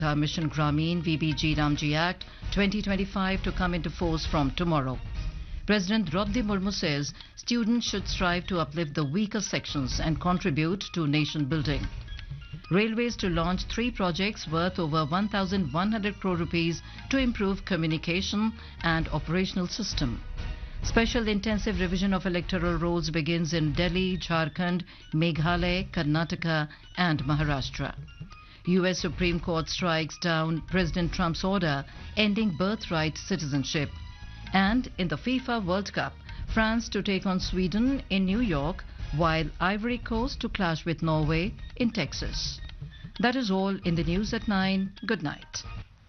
The Mission Grameen VBG Ramji Act 2025 to come into force from tomorrow. President Draupadi Murmu says students should strive to uplift the weaker sections and contribute to nation building. Railways to launch 3 projects worth over 1,100 crore rupees to improve communication and operational system. Special intensive revision of electoral rolls begins in Delhi, Jharkhand, Meghalaya, Karnataka and Maharashtra. US Supreme Court strikes down President Trump's order ending birthright citizenship. And in the FIFA World Cup, France to take on Sweden in New York, while Ivory Coast to clash with Norway in Texas. That is all in the news at 9. Good night.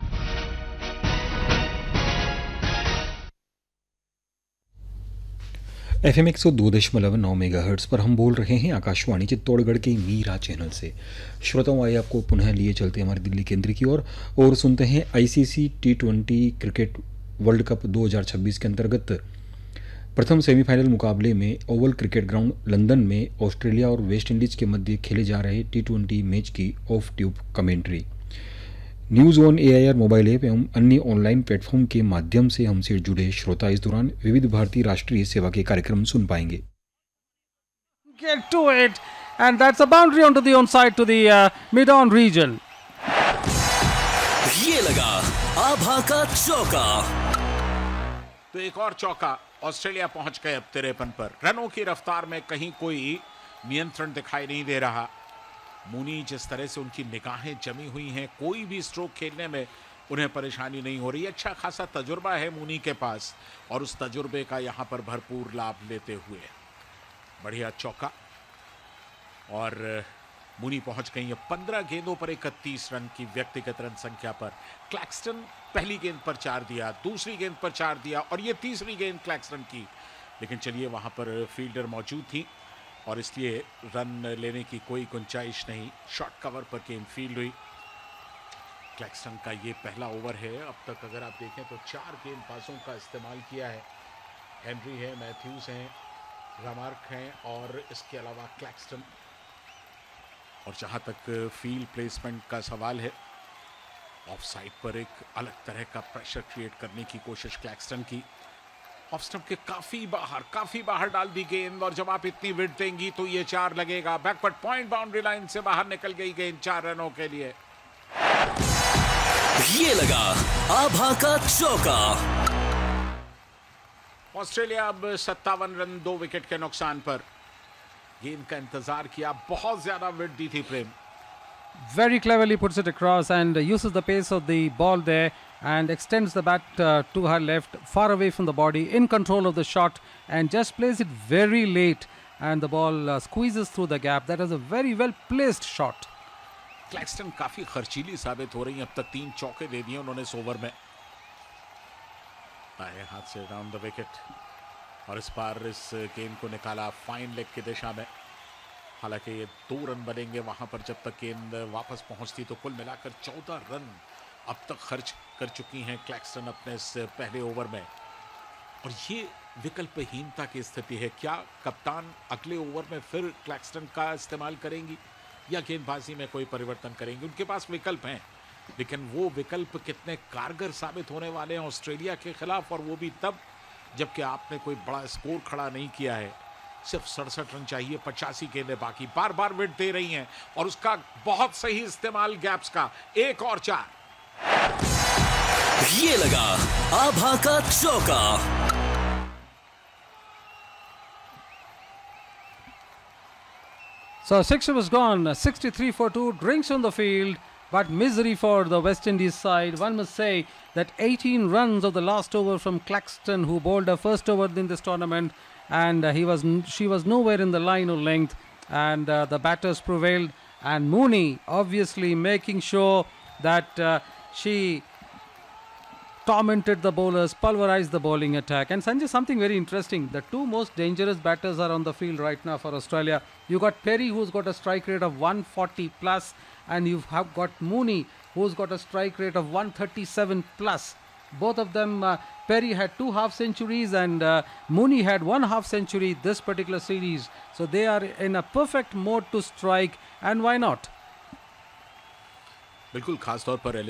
FM 102.9 megahertz पर हम बोल रहे हैं आकाशवाणी चित्तौड़गढ़ के Meera channel से। श्रोताओं, आइए आपको पुनः लिए चलते हैं हमारे दिल्ली केंद्र की ओर और सुनते हैं ICC T20 cricket world cup 2026 के अंतर्गत प्रथम सेमीफाइनल मुकाबले में ओवल क्रिकेट ग्राउंड लंदन में ऑस्ट्रेलिया और वेस्ट इंडीज के मध्य खेले जा रहे T20 मैच की of tube commentary. News on AIR mobile app एवं अन्य ऑनलाइन प्लेटफॉर्म के माध्यम से हमसे जुड़े श्रोता इस दौरान विविध भारतीय राष्ट्रीय सेवा के कार्यक्रम सुन पाएंगे। Get to it, and that's a boundary onto the onside to the mid-on region. ये लगा आभा का चौका। तो एक और चौका, ऑस्ट्रेलिया पहुंच गए अब 53 पर। रनों की रफ्तार में कहीं कोई नियंत्रण दिखाई नहीं दे रहा। मूनी जिस तरह से उनकी निगाहें जमी हुई हैं, कोई भी स्ट्रोक खेलने में उन्हें परेशानी नहीं हो रही। अच्छा खासा तजुर्बा है मूनी के पास और उस तजुर्बे का यहां पर भरपूर लाभ लेते हुए बढ़िया चौका। और मूनी पहुंच गई है 15 गेंदों पर 31 रन की व्यक्तिगत रन संख्या पर। क्लैक्सटन पहली गेंद पर 4 दिया, दूसरी गेंद पर 4 दिया और ये तीसरी गेंद क्लैक्सटन की। लेकिन चलिए, वहां पर फील्डर मौजूद थी और इसलिए रन लेने की कोई गुंजाइश नहीं। शॉर्ट कवर पर गेंद फील्ड हुई। क्लैक्सटन का ये पहला ओवर है। अब तक अगर आप देखें तो 4 गेंदबाजों का इस्तेमाल किया है। हेनरी है, मैथ्यूज हैं, रमार्क हैं और इसके अलावा क्लैक्सटन। और जहां तक फील्ड प्लेसमेंट का सवाल है, ऑफ साइड पर एक अलग तरह का प्रेशर क्रिएट करने की कोशिश क्लैक्सटन की। ऑफ स्टंप के काफी बाहर डाल दी गेंद और जब आप इतनी विड्थ देंगी तो ये 4 लगेगा। बैकवर्ड पॉइंट बाउंड्री लाइन से बाहर निकल गई गेंद 4 रनों के लिए। ये लगा आभा का चौका। ऑस्ट्रेलिया अब 57 रन 2 विकेट के नुकसान पर। गेंद का इंतजार किया, बहुत ज्यादा विड्थ दी थी प्रेम। Very cleverly puts it across and uses the pace of the ball there and extends the bat to her left, far away from the body, in control of the shot and just plays it very late and the ball squeezes through the gap. That is a very well placed shot. Claxton काफी खर्चीली साबित हो रही है। अब तक 3 चौके दे दिए उन्होंने इस ओवर में। आए हाथ से राउंड द विकेट और इस बार इस गेंद को निकाला फाइन लेग की दिशा में। हालांकि ये 2 रन बनेंगे वहां पर जब तक गेंद वापस पहुंचती। तो कुल मिलाकर 14 रन अब तक खर्च कर चुकी हैं क्लैक्सटन अपने इस पहले ओवर में। और ये विकल्पहीनता की स्थिति है। क्या कप्तान अगले ओवर में फिर क्लैक्सटन का इस्तेमाल करेंगी या गेंदबाजी में कोई परिवर्तन करेंगी? उनके पास विकल्प हैं, लेकिन वो विकल्प कितने कारगर साबित होने वाले हैं ऑस्ट्रेलिया के खिलाफ, और वो भी तब जबकि आपने कोई बड़ा स्कोर खड़ा नहीं किया है। सिर्फ 67 रन चाहिए, 85 गेंदें बाकी। बार बार विकेट दे रही हैं और उसका बहुत सही इस्तेमाल गैप्स का। 1 और 4। ये लगा आभा का चौका। So 6 was gone, 63 for 2, drinks on the field, but misery for the West Indies side. One must say that 18 runs of the last over from Claxton, who bowled her first over in this tournament, and she was nowhere in the line of length, and the batters prevailed, and Mooney obviously making sure that she tormented the bowlers, pulverized the bowling attack. And Sanjay, something very interesting, the 2 most dangerous batters are on the field right now for Australia. You got Perry, who's got a strike rate of 140 plus, and you've got Mooney, who's got a strike rate of 137 plus. Both of them, Perry had 2 half centuries and Mooney had 1 half century this particular series. So they are in a perfect mode to strike, and why not? बिल्कुल, खास तौर पर